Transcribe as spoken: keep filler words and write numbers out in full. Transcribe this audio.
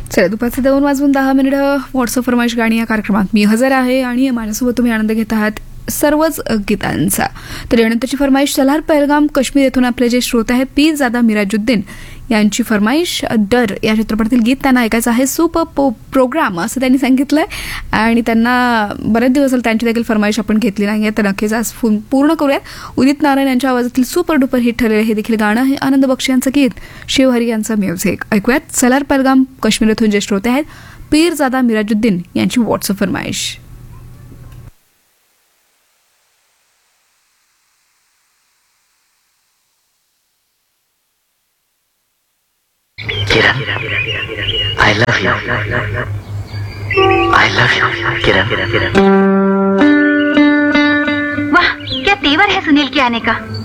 चला, दुपारचे दोन वाजून दहा मिनिटं व्हॉट्सअप फरमाईश गाणी या कार्यक्रमात मी हजर आहे आणि माझ्यासोबत तुम्ही आनंद घेत आहात सर्वच गीतांचा. तर यानंतरची फरमाईश सलार पहलगाम काश्मीर येथून आपले जे श्रोते आहेत पीरजादा मिराजुद्दीन यांची फरमाईश. डर या चित्रपटातील गीत त्यांना ऐकायचं आहे. सुपर पो प्रोग्राम असं त्यांनी सांगितलंय आणि त्यांना बरेच दिवस झाले त्यांची देखील फरमाईश आपण घेतली नाही आहे, तर नक्कीच आज पूर्ण करूयात. उदित नारायण यांच्या आवाजातील सुपर डुपर हिट ठरलेलं हे देखील गाणं आहे. आनंद बक्षी यांचं गीत, शिवहरी यांचं म्युझिक. ऐकूयात सलार पहलगाम काश्मीर येथून जे श्रोते आहेत पीरजादा मिराजुद्दीन यांची WhatsApp फरमाईश. Kiran, I love you. I love you, किरण. वाह, क्या तेवर है सुनील के आने का.